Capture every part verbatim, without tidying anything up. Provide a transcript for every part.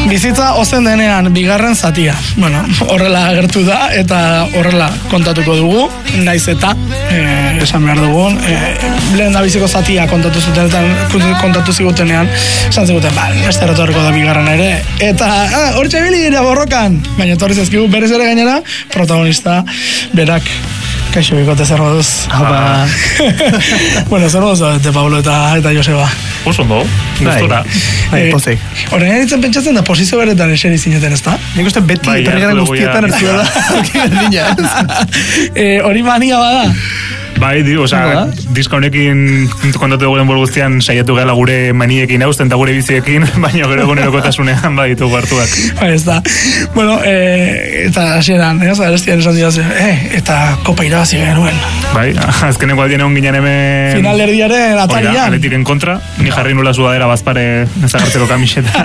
Bizitza ozen denean bigarren zatia. Bueno, horrela agertu da eta horrela kontatuko dugu, naiz eta eh, esan behar dugun, eh, lehen da biziko zatia kontatu zutenetan, kontatu zigutenean, esan ziguten, ba, ez erretorriko da bigarren ere, eta ah, hor txabili dira borrokan, baina etorri zezkigu berez ere gainera, protagonista berak. Kaixo bikote zer moduz. Hapa. Bueno, zer moduz da, Pablo eta, eta Joseba. Oso ondo, gustora. Bai, pozik. Horren editzen pentsatzen da posizio beretan eseri zineten, ez da? Nik uste beti Bai, perregaren ja, guztietan ja. hartu da. Eh, Hori mania bada. Bai, di, osea, diska honekin kontatu dugu denbora guztian saiatu gela gure maniekin hausten eta gure biziekin, baina gero egunerokotasunean baditugu hartuak. Bai, ez da. Bueno, eh, eta hasieran, ez, arestian esan dira, eh, eta kopa irabazi genuen. Bai, azkeneko aldien egon ginen hemen... Final erdiaren atarian. Oida, Atletiken kontra, ni jarri nula sudadera bazpare ezagartzeko kamiseta.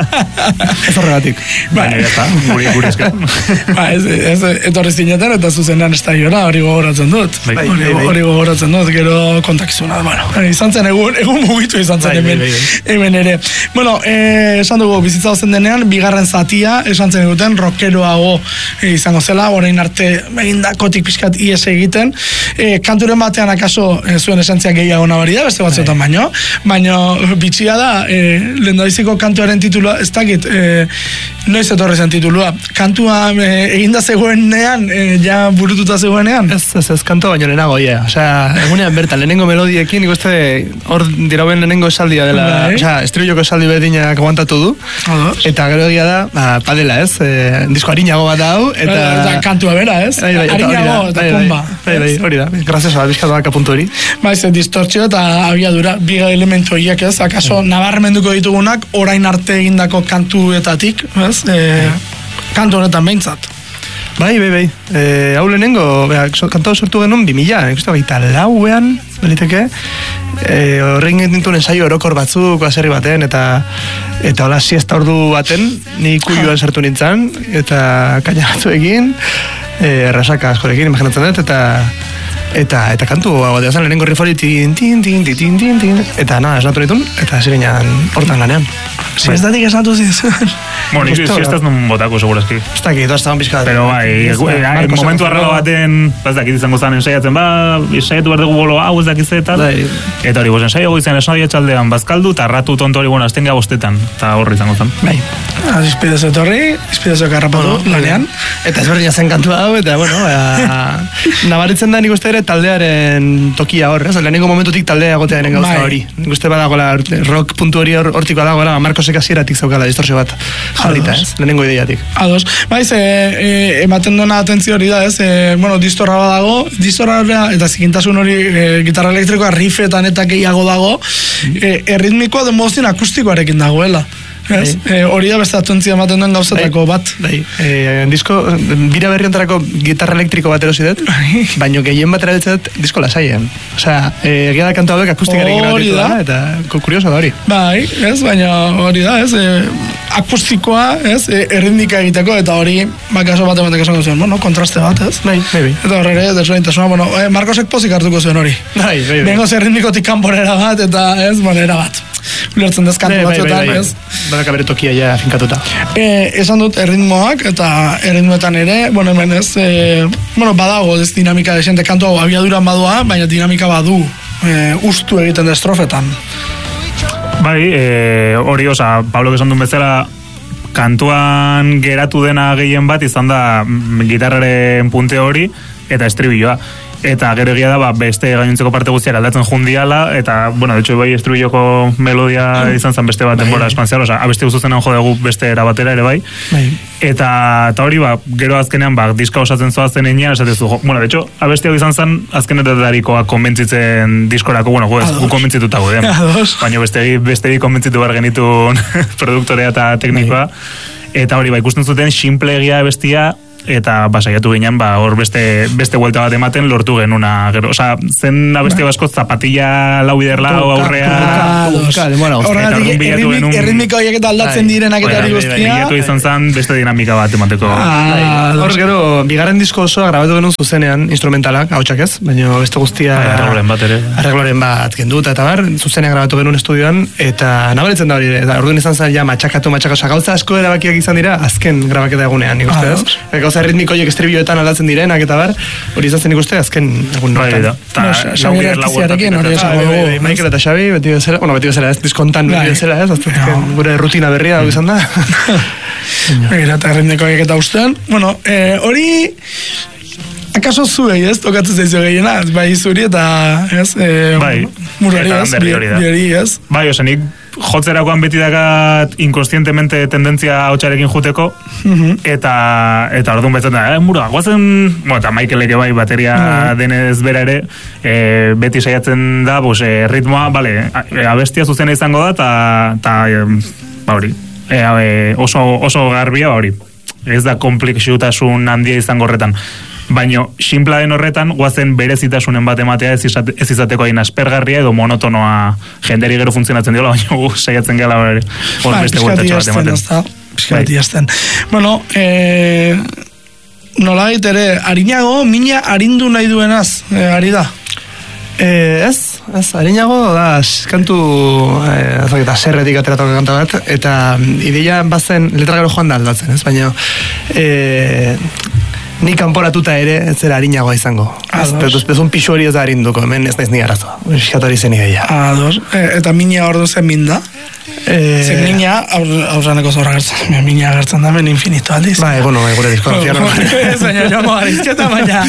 Ez horregatik. Baina, ya está, guri, guri esker. Ba, ez, ez, etorri zineten eta zuzenean estadiora, hori gogoratzen dut. Bai, Hori bai, bai. hori gogoratzen dut, gero kontakizuna. Bueno, izan zen egun, egun mugitu izan zen Bai, hemen, bai, bai. hemen ere. Bueno, eh, esan dugu, bizitza ozen denean, bigarren zatia, esan zen eguten, rockeroago eh, izango zela, orain arte egindakotik pixkat ies egiten. Eh, kanturen batean akaso eh, zuen esentzia gehiago nabari da, beste batzuetan baino, baino bitxia da, eh, lehendabiziko kantuaren titulua, ez dakit, eh, noiz etorri zen titulua. Kantua eh, eginda zegoenean, eh, ja burututa zegoenean. Ez, ez, ez kanto baino lehenago, ja. Osea, egunean bertan, lehenengo melodiekin, nik uste hor dirauen lehenengo esaldia dela, Bai. osea, estribiloko esaldi berdinak aguantatu du, Ados. eta gero egia da, ba, padela, ez, e, disko harinago bat hau, eta... Eta kantua bera, ez? Bai, bai, eta hori da, Harinago eta bai, bai, pumba. bai, bai, hori da, grazioso da, bizkatu baka puntu hori. Baiz, distortzio eta abiadura, biga elementu horiek, ez? Akaso nabarmenduko ditugunak, orain arte egindako kantuetatik, ez? E, kantu honetan behintzat. Bai, bai, bai. E, hau lehenengo, beha, so, kanto sortu genuen bi mila, ikusten baita lauean, beliteke, e, horrein gintuen ensaio orokor batzuk, baserri baten, eta eta hola siesta ordu baten, ni kuioan sartu nintzen, eta kaina batzuekin, e, errasaka askorekin, imaginatzen dut, eta eta eta kantu hau da zen lehenengo rifori tin tin tin tin tin tin tin eta na, esnatu ditun, eta hasi ginean hortan lanean. Siestatik esnatu zizuen. Bueno, nik Gustora. siestaz non botako, segurazki. Ez dakit, ez da bizka. Pero bai, egu- eh, momentu arralo baten, ez dakit izango zen ensaiatzen, ba, ensaiatu behar dugu bolo hau ez dakit ze eta Bai. eta hori, pues ensaio goitzen esan txaldean bazkaldu, eta ratu tonto hori, bueno, azten bostetan, eta horri izango zen. Bai. Azpidez etorri, izpidez karrapatu, lanean. Eta ezberdina zen kantua hau, eta bueno, ba, nabaritzen da nik uste ere taldearen tokia hor, ez? Lehenengo momentutik taldea egotearen gauza Bai. hori. Nik uste badagoela, rock puntu hori hor, hortiko dagoela, Markosek hasieratik zaukala distorsio bat jarrita, Ados. ez? Lehenengo ideiatik. Ados. Baiz, e, e, ematen dena atentzio hori da, ez? E, bueno, distorra badago, distorra eta zikintasun hori e, gitarra elektrikoa riffetan eta gehiago dago, e, erritmikoa demozien akustikoarekin dagoela. Ez? E, hori da beste atentzia ematen duen gauzatako bat. Bai, e, disko, bira berri ontarako gitarra elektriko bat erosi dut, baino gehien bat erabiltzen dut disko lasaien. Osea, e, egia da kantu hauek akustikarekin Hori grabatu da. da, eta ko- kurioso da hori. Bai, ez, baina hori da, ez, e, akustikoa, ez, e, errindika egiteko, eta hori, bakaso bat ematek esango zuen, bueno, kontraste bat, ez? Bai, bai, bai. Eta horre ere, desberdintasuna, bueno, e, Markosek pozik hartuko zuen hori. Bai, bai, bai. Bengoz errindikotik kanporera bat, eta ez, manera bat. Ulertzen dezkantu Bai, bai, batzuetan, bai, bai. ez? Badaka bere tokia ja finkatuta. E, esan dut erritmoak, eta erritmoetan ere, bueno, hemen ez, e, bueno, badago ez dinamika desente kantu hau abiaduran badua, baina dinamika badu, e, ustu egiten da estrofetan. Bai, e, hori, oza, Pablo esan duen bezala, kantuan geratu dena gehien bat izan da mm, gitarraren punte hori eta estribilloa. Eta gero egia da, ba, beste gainontzeko parte guztiak aldatzen jundiala, eta, bueno, de hecho, bai, estribilloko melodia izan zen beste bat denbora espanzial, oza, abesti guztuzenan jode gu beste erabatera ere bai. Bai. Eta, eta hori, ba, gero azkenean, ba, diska osatzen zoazen enean, esatezu, jo, bueno, de hecho, abesti hau izan zen, azkenetarikoa konbentzitzen diskorako, bueno, jo, ez, gu konbentzituta guden. Ados. Baina bestegi, bestegi konbentzitu behar genitun produktorea eta teknikoa. Eta hori, ba, ikusten zuten, simple egia bestia, eta basaiatu ginen, ba, hor beste, beste vuelta bat ematen lortu genuna, gero, oza, zen abesti basko zapatilla lau bider lau aurrea, horregatik erritmiko horiek eta aldatzen direnak eta hori guztia. Bilatu izan zen beste dinamika bat emateko. Hor gero, bigarren disko osoa grabatu genuen zuzenean, instrumentalak, hautsak ez, baina beste guztia arregloren bat ere. Arregloren bat kenduta eta bar, zuzenean grabatu genuen estudioan, eta nabaritzen da hori, eta orduan izan zen ja matxakatu, matxakatu, gauza asko erabakiak izan dira, azken grabaketa egunean, nik uste ez? Gauza erritmiko horiek estribioetan aldatzen direnak eta bar, hori izan zen nik uste azken egun nortan. Xabi Artiziarekin hori esango dugu. Michael eta Xabi, beti bezala, bueno, beti bezala ez, diskontan beti bezala ez, azten gure rutina berria dago izan da. Begira, eta erritmiko horiek eta ustean, bueno, hori... Akaso zuei, ez? Tokatzen zaizu gehiena, bai zuri eta, ez? Bai, murari, ez? Biori, ez? Bai, oza, nik jotzerakoan beti dakat inkonstientemente tendentzia hautsarekin juteko, eta eta orduan betzen da, eh, mura, guazen, bueno, eta Michaeleke bai, bateria denez bera ere, beti saiatzen da, pues, ritmoa, bale, abestia zuzena izango da, eta, ba hori, oso, oso garbia, hori, ez da komplexutasun handia izango horretan. Baino, sinpla den horretan, guazen berezitasunen bat ematea ez, izate, ez izateko hain aspergarria edo monotonoa jenderi gero funtzionatzen diola, baina gu saiatzen gela hori hor beste gueltatxo bat ematen. Piskati jazten. Bueno, eh, nola ere, harinago, mina harindu nahi duenaz, eh, ari da? Eh, ez, ez, harinago da, kantu, eh, eta serretik ateratuak kanta bat, eta ideia bazen letra gero joan da aldatzen, ez, baina... Eh, Ni kanporatuta ere, ez zera harinagoa izango. Ez un pixu hori ez da harinduko, hemen ez naiz ni arazoa. Eskatori zen ideia. Ados, eta mina ordu zen minda? Zer mina, aurraneko zorra gertzen, mina gertzen da, men infinito aldiz. Ba, bueno, gure diskografia no. Ez baina, joango garizketa, baina,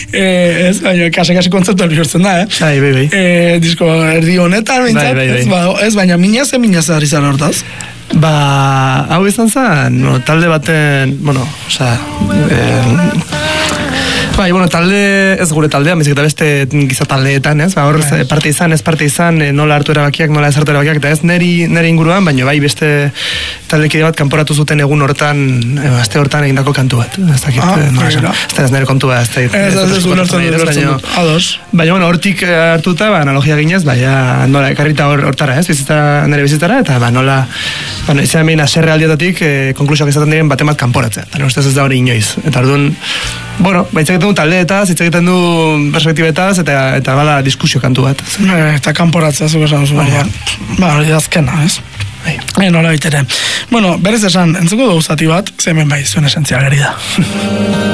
ez baina, kasi-kasi kontzeptu bihurtzen da, eh? Bai, bai, bai. Disko erdi honetan, bintzat, ez baina, mina zen mina zer izan hortaz? Ba, hau izan zen, no, talde baten, bueno, osea, eh, bai, bueno, talde, ez gure taldea, mizik eta beste giza taldeetan, ez, ba, hor, parte izan, ez parte izan, nola hartu erabakiak, nola ez hartu erabakiak, eta ez neri, neri inguruan, baina bai beste taldekide bat kanporatu zuten egun hortan, aste hortan egindako kantu bat, ez dakit, ez da ez nere kontua, ez da, ez da, ez da, baina, bueno, hortik hartuta, ba, analogia ginez, baina, nola, ekarrita hortara, ez, bizitara, nere bizitara, eta, ba, nola, bueno, izan behin aserre aldietatik, eh, konklusioak izaten diren batemat kanporatzea. Eta ustez ez da hori inoiz. Eta orduan, bueno, ba, hitz egiten du taldeetaz, hitz egiten du perspektibetaz, eta, eta bala diskusio kantu bat. Eta kanporatzea, zuko esan zu. Ba, hori azkena, ez? Bai. Nola bitere. Bueno, berez esan, entzuko dugu zati bat, zemen bai, zuen esentzia gari da.